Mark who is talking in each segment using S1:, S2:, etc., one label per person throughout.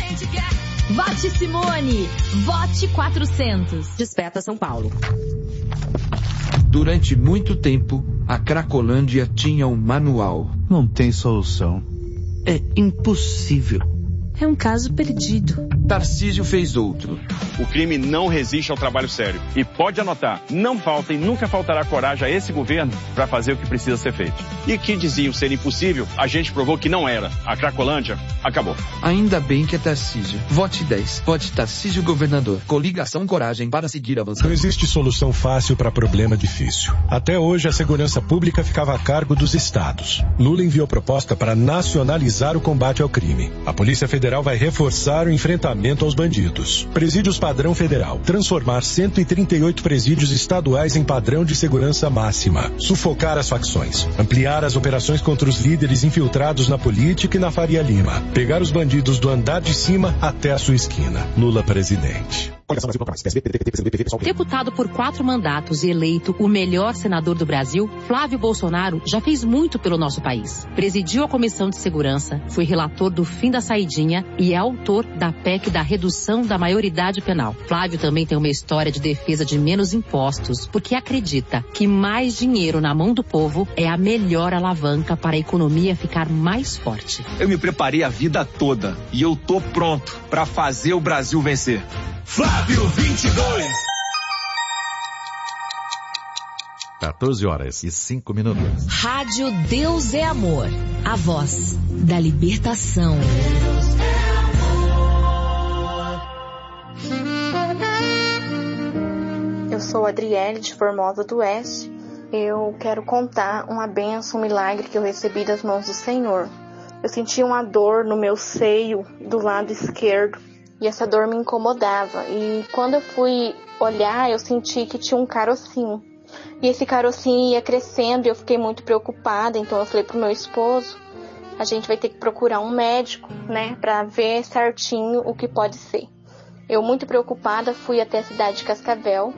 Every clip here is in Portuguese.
S1: Vote Simone, vote 400.
S2: Desperta São Paulo.
S3: Durante muito tempo, a Cracolândia tinha um manual.
S4: Não tem solução.
S3: É impossível.
S1: É um caso perdido.
S3: Tarcísio fez outro.
S5: O crime não resiste ao trabalho sério. E pode anotar, não falta e nunca faltará coragem a esse governo para fazer o que precisa ser feito. E que diziam ser impossível, a gente provou que não era. A Cracolândia acabou.
S3: Ainda bem que é Tarcísio. Vote 10. Vote Tarcísio governador. Coligação Coragem para seguir avançando.
S6: Não existe solução fácil para problema difícil. Até hoje, a segurança pública ficava a cargo dos estados. Lula enviou proposta para nacionalizar o combate ao crime. A Polícia Federal vai reforçar o enfrentamento aos bandidos. Presídios padrão federal. Transformar 138 presídios estaduais em padrão de segurança máxima. Sufocar as facções. Ampliar as operações contra os líderes infiltrados na política e na Faria Lima. Pegar os bandidos do andar de cima até a sua esquina. Lula presidente.
S2: Deputado por 4 mandatos e eleito o melhor senador do Brasil, Flávio Bolsonaro já fez muito pelo nosso país. Presidiu a Comissão de Segurança, foi relator do fim da saidinha e é autor da PEC da redução da maioridade penal. Flávio também tem uma história de defesa de menos impostos, porque acredita que mais dinheiro na mão do povo é a melhor alavanca para a economia ficar mais forte.
S7: Eu me preparei a vida toda e eu tô pronto para fazer o Brasil vencer.
S8: Flávio 22.
S9: 14h05.
S1: Rádio Deus é Amor. A voz da libertação.
S10: Eu sou Adriele de Formosa do Oeste. Eu quero contar uma bênção, um milagre que eu recebi das mãos do Senhor. Eu senti uma dor no meu seio do lado esquerdo. E essa dor me incomodava. E quando eu fui olhar, eu senti que tinha um carocinho. E esse carocinho ia crescendo e eu fiquei muito preocupada. Então eu falei pro meu esposo, a gente vai ter que procurar um médico, né? Pra ver certinho o que pode ser. Eu muito preocupada fui até a cidade de Cascavel.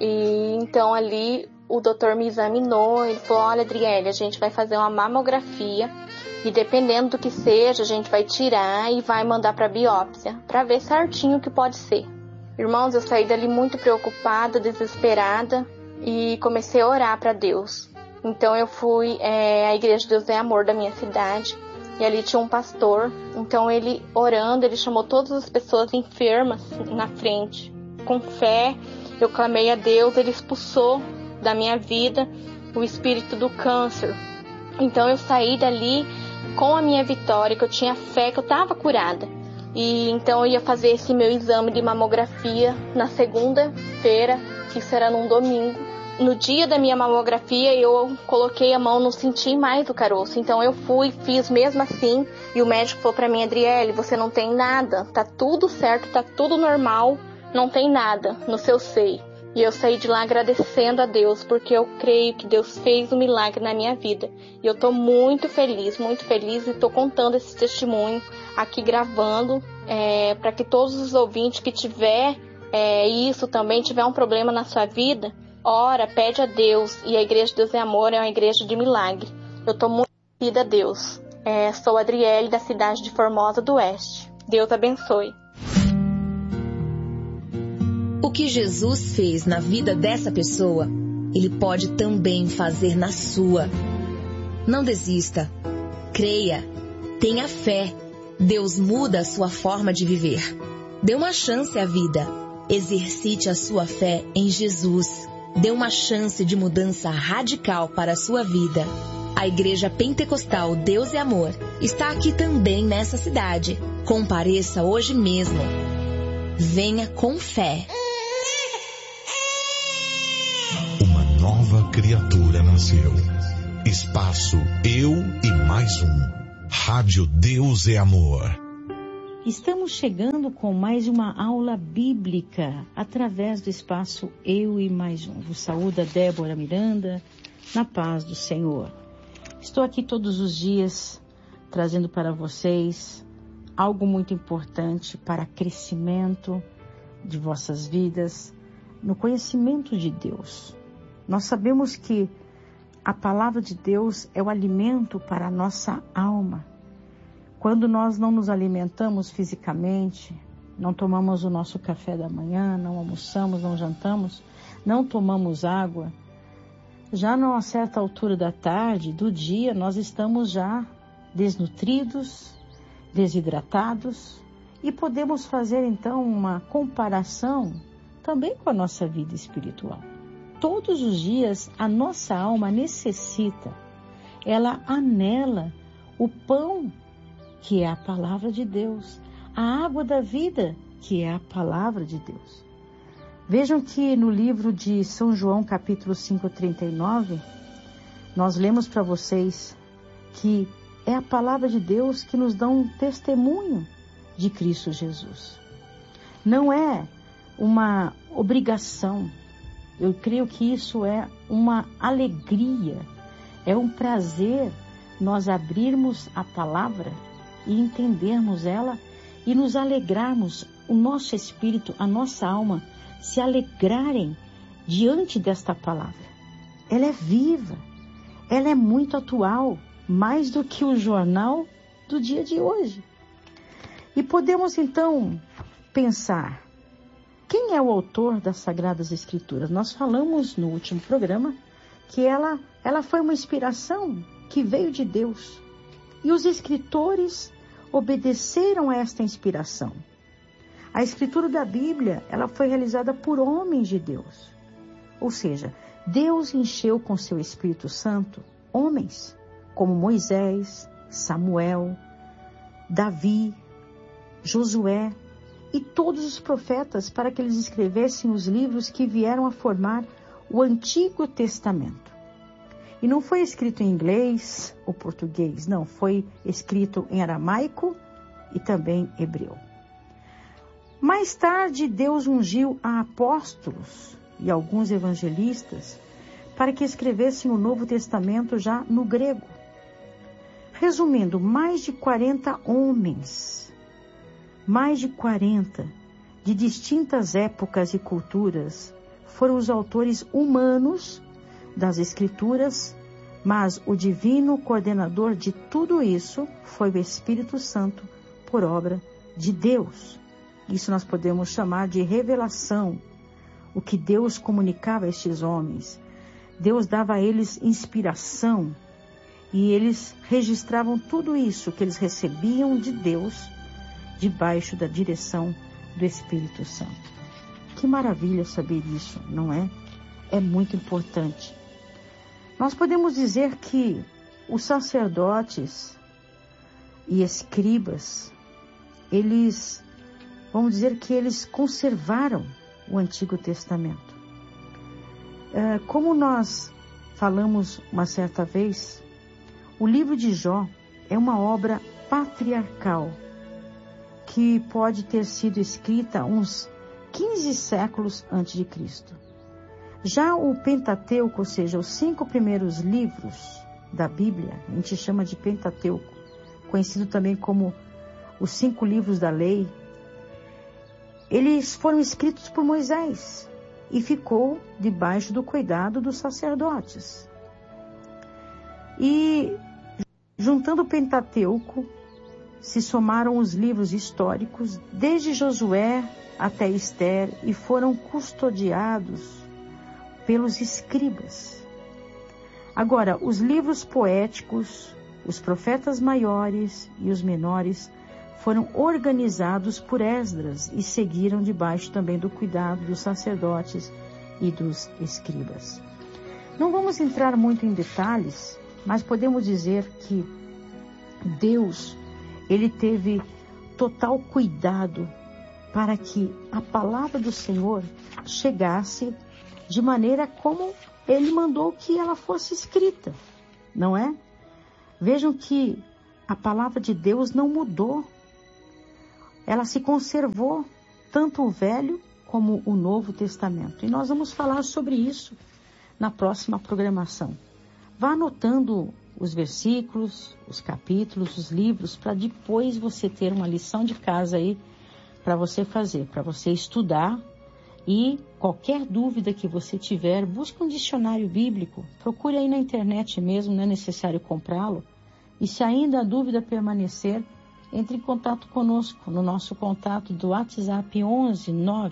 S10: E então ali o doutor me examinou. Ele falou, olha Adriele, a gente vai fazer uma mamografia. E dependendo do que seja, a gente vai tirar e vai mandar para biópsia, para ver certinho o que pode ser. Irmãos, eu saí dali muito preocupada, desesperada e comecei a orar para Deus. Então eu fui à Igreja de Deus é Amor da minha cidade e ali tinha um pastor. Então ele orando, ele chamou todas as pessoas enfermas na frente. Com fé, eu clamei a Deus, ele expulsou da minha vida o espírito do câncer. Então eu saí dali com a minha vitória, que eu tinha fé, que eu estava curada. E então eu ia fazer esse meu exame de mamografia na segunda-feira, que será num domingo. No dia da minha mamografia, eu coloquei a mão, não senti mais o caroço. Então eu fui, fiz mesmo assim. E o médico falou para mim, Adriele, você não tem nada. Tá tudo certo, tá tudo normal. Não tem nada no seu seio. E eu saí de lá agradecendo a Deus, porque eu creio que Deus fez um milagre na minha vida. E eu tô muito feliz e tô contando esse testemunho aqui gravando, para que todos os ouvintes que tiver isso também, tiver um problema na sua vida, ora, pede a Deus. E a Igreja de Deus é Amor é uma igreja de milagre. Eu tô muito agradecida a Deus. Sou a Adriele da cidade de Formosa do Oeste. Deus abençoe.
S1: O que Jesus fez na vida dessa pessoa, Ele pode também fazer na sua. Não desista. Creia. Tenha fé. Deus muda a sua forma de viver. Dê uma chance à vida. Exercite a sua fé em Jesus. Dê uma chance de mudança radical para a sua vida. A Igreja Pentecostal Deus é Amor está aqui também nessa cidade. Compareça hoje mesmo. Venha com fé.
S8: Nova criatura nasceu. Espaço Eu e Mais Um. Rádio Deus é Amor.
S11: Estamos chegando com mais uma aula bíblica através do espaço Eu e Mais Um. Vos saúda Débora Miranda, na paz do Senhor. Estou aqui todos os dias trazendo para vocês algo muito importante para crescimento de vossas vidas, no conhecimento de Deus. Nós sabemos que a palavra de Deus é o alimento para a nossa alma. Quando nós não nos alimentamos fisicamente, não tomamos o nosso café da manhã, não almoçamos, não jantamos, não tomamos água, já numa certa altura da tarde, do dia, nós estamos já desnutridos, desidratados, e podemos fazer então uma comparação também com a nossa vida espiritual. Todos os dias a nossa alma necessita, ela anela o pão que é a palavra de Deus, a água da vida que é a palavra de Deus. Vejam que no livro de São João, capítulo 5:39, nós lemos para vocês que é a palavra de Deus que nos dá um testemunho de Cristo Jesus. Não é uma obrigação. Eu creio que isso é uma alegria, é um prazer nós abrirmos a palavra e entendermos ela e nos alegrarmos, o nosso espírito, a nossa alma, se alegrarem diante desta palavra. Ela é viva, ela é muito atual, mais do que o jornal do dia de hoje. E podemos então pensar, quem é o autor das Sagradas Escrituras? Nós falamos no último programa que ela foi uma inspiração que veio de Deus. E os escritores obedeceram a esta inspiração. A escritura da Bíblia, ela foi realizada por homens de Deus. Ou seja, Deus encheu com seu Espírito Santo homens como Moisés, Samuel, Davi, Josué e todos os profetas para que eles escrevessem os livros que vieram a formar o Antigo Testamento. E não foi escrito em inglês ou português, não, foi escrito em aramaico e também hebreu. Mais tarde, Deus ungiu a apóstolos e alguns evangelistas para que escrevessem o Novo Testamento já no grego. Resumindo, mais de 40 homens, mais de 40, de distintas épocas e culturas, foram os autores humanos das Escrituras, mas o divino coordenador de tudo isso foi o Espírito Santo por obra de Deus. Isso nós podemos chamar de revelação, o que Deus comunicava a estes homens. Deus dava a eles inspiração e eles registravam tudo isso que eles recebiam de Deus debaixo da direção do Espírito Santo. Que maravilha saber isso, não é? É muito importante. Nós podemos dizer que os sacerdotes e escribas, vamos dizer que eles conservaram o Antigo Testamento. Como nós falamos uma certa vez, o livro de Jó é uma obra patriarcal que pode ter sido escrita uns 15 séculos antes de Cristo. Já o Pentateuco, ou seja, os 5 primeiros livros da Bíblia, a gente chama de Pentateuco, conhecido também como os 5 livros da lei, eles foram escritos por Moisés e ficou debaixo do cuidado dos sacerdotes. E juntando o Pentateuco, se somaram os livros históricos, desde Josué até Esther, e foram custodiados pelos escribas. Agora, os livros poéticos, os profetas maiores e os menores, foram organizados por Esdras e seguiram debaixo também do cuidado dos sacerdotes e dos escribas. Não vamos entrar muito em detalhes, mas podemos dizer que Deus, ele teve total cuidado para que a palavra do Senhor chegasse de maneira como ele mandou que ela fosse escrita, não é? Vejam que a palavra de Deus não mudou. Ela se conservou, tanto o Velho como o Novo Testamento. E nós vamos falar sobre isso na próxima programação. Vá anotando os versículos, os capítulos, os livros, para depois você ter uma lição de casa aí para você fazer, para você estudar. E qualquer dúvida que você tiver, busque um dicionário bíblico, procure aí na internet mesmo, não é necessário comprá-lo. E se ainda a dúvida permanecer, entre em contato conosco no nosso contato do WhatsApp 11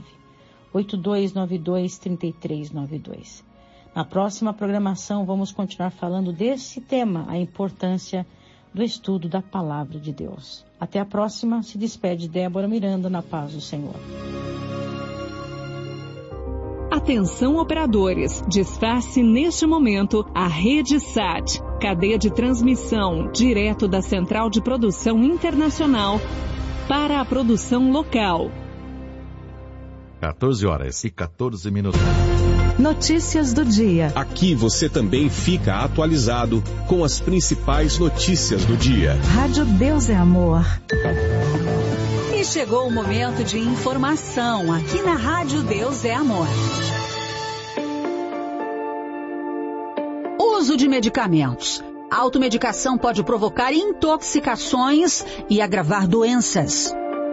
S11: 98292 3392. Na próxima programação vamos continuar falando desse tema, a importância do estudo da Palavra de Deus. Até a próxima, se despede Débora Miranda, na paz do Senhor.
S4: Atenção operadores, desface neste momento a Rede SAT, cadeia de transmissão direto da Central de Produção Internacional para a produção local.
S9: 14h14.
S4: Notícias do dia.
S12: Aqui você também fica atualizado com as principais notícias do dia.
S4: Rádio Deus é Amor. E chegou o momento de informação aqui na Rádio Deus é Amor. Uso de medicamentos. A automedicação pode provocar intoxicações e agravar doenças.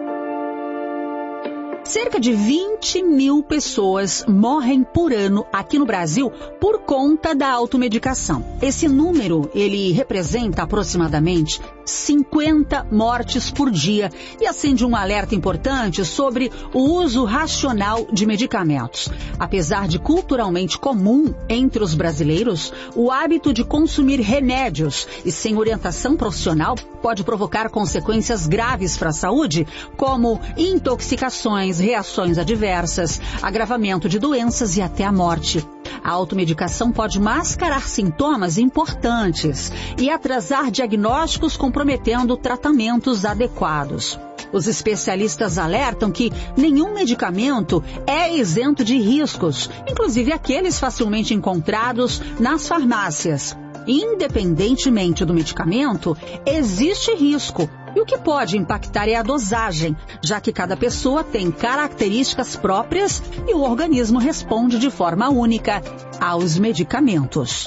S4: Cerca de 20 mil pessoas morrem por ano aqui no Brasil por conta da automedicação. Esse número, ele representa aproximadamente 50 mortes por dia e acende um alerta importante sobre o uso racional de medicamentos. Apesar de culturalmente comum entre os brasileiros, o hábito de consumir remédios e sem orientação profissional pode provocar consequências graves para a saúde, como intoxicações, reações adversas, agravamento de doenças e até a morte. A automedicação pode mascarar sintomas importantes e atrasar diagnósticos, comprometendo tratamentos adequados. Os especialistas alertam que nenhum medicamento é isento de riscos, inclusive aqueles facilmente encontrados nas farmácias. Independentemente do medicamento, existe risco. E o que pode impactar é a dosagem, já que cada pessoa tem características próprias e o organismo responde de forma única aos medicamentos.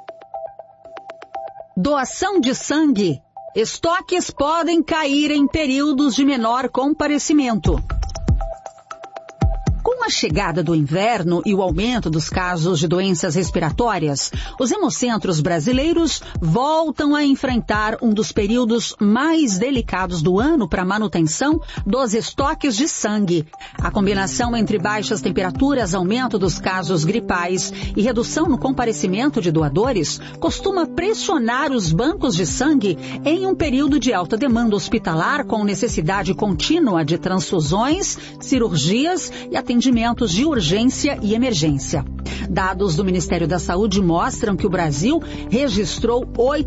S4: Doação de sangue. Estoques podem cair em períodos de menor comparecimento. Com a chegada do inverno e o aumento dos casos de doenças respiratórias, os hemocentros brasileiros voltam a enfrentar um dos períodos mais delicados do ano para a manutenção dos estoques de sangue. A combinação entre baixas temperaturas, aumento dos casos gripais e redução no comparecimento de doadores costuma pressionar os bancos de sangue em um período de alta demanda hospitalar, com necessidade contínua de transfusões, cirurgias e atendimentos de urgência e emergência. Dados do Ministério da Saúde mostram que o Brasil registrou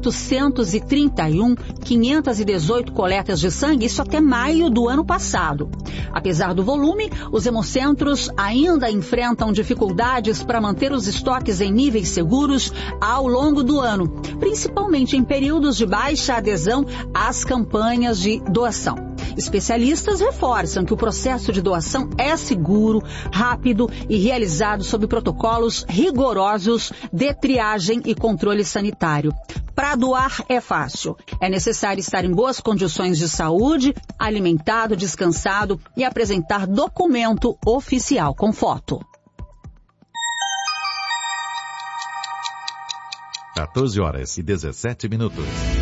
S4: 831.518 coletas de sangue, isso até maio do ano passado. Apesar do volume, os hemocentros ainda enfrentam dificuldades para manter os estoques em níveis seguros ao longo do ano, principalmente em períodos de baixa adesão às campanhas de doação. Especialistas reforçam que o processo de doação é seguro, rápido e realizado sob protocolos rigorosos de triagem e controle sanitário. Para doar é fácil. É necessário estar em boas condições de saúde, alimentado, descansado e apresentar documento oficial com foto.
S9: 14h17.